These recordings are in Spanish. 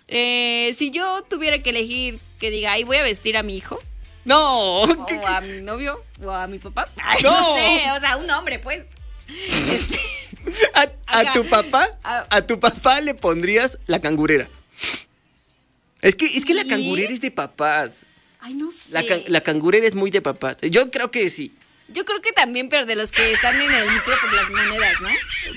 Si yo tuviera que elegir que diga, ay, voy a vestir a mi hijo, No. o a mi novio, o a mi papá. Ay, No. no sé, o sea, un hombre, pues. Este, A Acá. tu papá le pondrías la cangurera. Es que la ¿Sí? cangurera es de papás. Ay, no sé. La cangurera es muy de papás. Yo creo que sí. Yo creo que también, pero de los que están en el micro por las monedas, ¿no?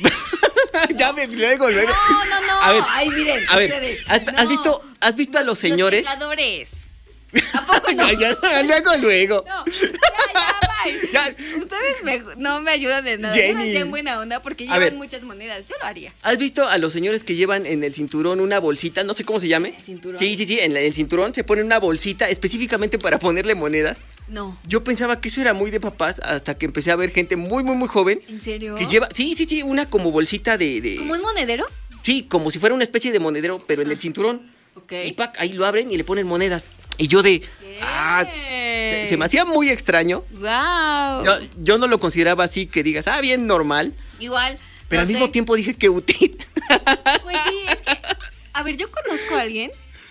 Ya luego. No. A ver, Ay, miren, A ver, ustedes. ¿has visto a los señores? Los chingadores. ¿A poco no? Ya, luego. No, ya, bye. Ya. Ustedes no me ayudan de nada. Yo no Jenny. estoy en buena onda porque A ver. llevan muchas monedas. Yo lo haría. ¿Has visto a los señores que llevan en el cinturón una bolsita? No sé cómo se llame. ¿El cinturón? Sí, en el cinturón se pone una bolsita específicamente para ponerle monedas. No. Yo pensaba que eso era muy de papás hasta que empecé a ver gente muy, muy, muy joven ¿En serio? que lleva, sí, una como bolsita de... ¿Como un monedero? Sí, como si fuera una especie de monedero, pero en el cinturón. Ok. Y ahí lo abren y le ponen monedas. Y yo de... se me hacía muy extraño. Wow. Yo no lo consideraba así que digas, bien normal. Igual. Pero no al mismo sé. tiempo dije que útil. Pues sí, es que. A ver, yo conozco a alguien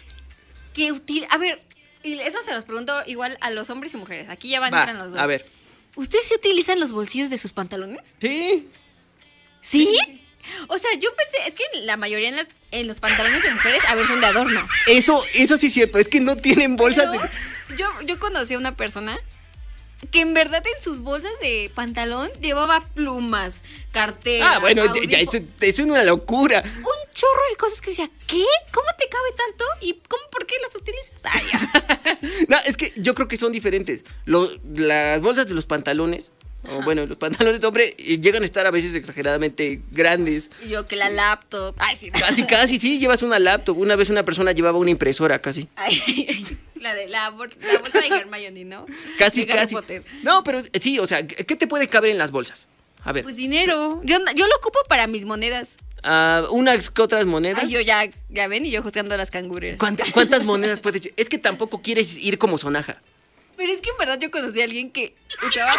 que a ver, y eso se los pregunto igual a los hombres y mujeres. Aquí ya entran los dos. A ver. ¿Ustedes sí utilizan los bolsillos de sus pantalones? Sí. ¿Sí? O sea, yo pensé, es que la mayoría en los pantalones de mujeres, a ver, son de adorno. Eso sí es cierto, es que no tienen bolsas Pero de... yo conocí a una persona que en verdad en sus bolsas de pantalón llevaba plumas, carteras. Bueno, ya eso es una locura. Un chorro de cosas que decía, ¿qué? ¿Cómo te cabe tanto? ¿Y por qué las utilizas? Ay, ya. No, es que yo creo que son diferentes. Las bolsas de los pantalones, o bueno, los pantalones de hombre, llegan a estar a veces exageradamente grandes. Y yo que la laptop. Ay, sí. Casi, sí, llevas una laptop. Una vez una persona llevaba una impresora casi. Ay, la bolsa de Hermione, ¿no? Casi, De Harry casi. Potter. No, pero sí, o sea, ¿qué te puede caber en las bolsas? A ver, Pues dinero. Yo lo ocupo para mis monedas. unas que otras monedas. Ay, yo ya ven, y yo juzgando a las cangureras. ¿Cuántas monedas puedes? Es que tampoco quieres ir como sonaja. Pero es que en verdad yo conocí a alguien que usaba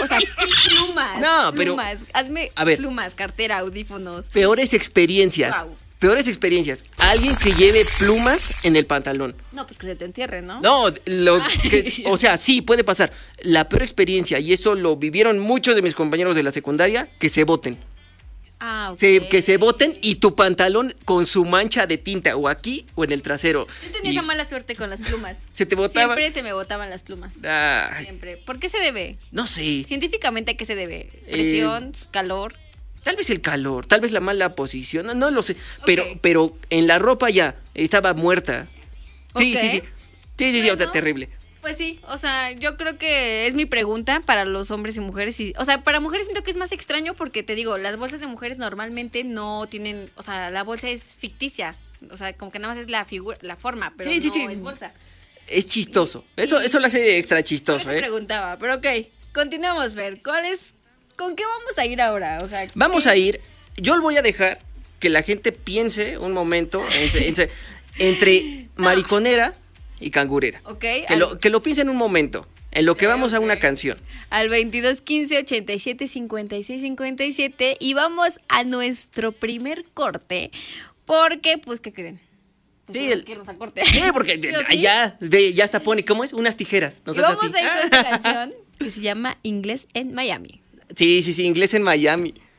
plumas. No, pero- Plumas. Hazme A ver. plumas, cartera, audífonos. Peores experiencias. Guau. Peores experiencias. Alguien que lleve plumas en el pantalón. No, pues que se te entierre, ¿no? No, Ay. o sea, sí, puede pasar. La peor experiencia, y eso lo vivieron muchos de mis compañeros de la secundaria, que se boten. Ah, ok. Que se boten y tu pantalón con su mancha de tinta, o aquí o en el trasero. Yo tenía Y esa mala suerte con las plumas. se te botaba. Siempre se me botaban las plumas. Ay, Siempre. ¿Por qué se debe? no sé. Científicamente, ¿a qué se debe? ¿Presión? ¿Calor? Tal vez el calor, tal vez la mala posición, no lo sé. Ok. Pero en la ropa ya estaba muerta. Sí, Ok. sí, o sea, Bueno. terrible. Pues sí, o sea, yo creo que es mi pregunta para los hombres y mujeres. O sea, para mujeres siento que es más extraño porque te digo, las bolsas de mujeres normalmente no tienen, o sea, la bolsa es ficticia. O sea, como que nada más es la figura, la forma, pero Sí, sí, no sí. es bolsa. Es chistoso. Eso lo hace extra Por chistoso, eso ¿eh? preguntaba, pero ok, continuamos, Ver. ¿Con qué vamos a ir ahora? O sea, Vamos a ir. Yo voy a dejar que la gente piense un momento entre mariconera y cangurera. Ok, Que lo piensen un momento. En lo que vamos a ok. una canción. al 22 15 87 56 57 y vamos a nuestro primer corte porque, pues, ¿qué creen? Pues Sí, tenemos que irnos a corte. Sí, porque ¿Sí o sí? ya hasta pone, ¿cómo es? Unas tijeras. Y Nosotros vamos así. a ir con esta canción que se llama Inglés en Miami. Sí, inglés en Miami.